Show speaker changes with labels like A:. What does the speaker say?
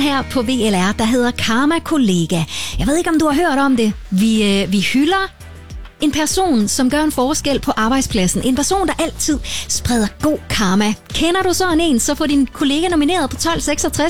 A: her på VLR, der hedder Karma Kollega. Jeg ved ikke, om du har hørt om det. Vi hylder en person, som gør en forskel på arbejdspladsen. En person, der altid spreder god karma. Kender du sådan en, så få din kollega nomineret på 1266.